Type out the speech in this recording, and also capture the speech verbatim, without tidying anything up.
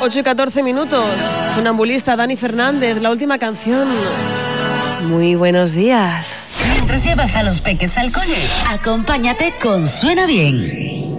ocho y catorce minutos. Funambulista Dani Fernández, la última canción. Muy buenos días. Mientras llevas a los peques al cole, acompáñate con Suena Bien.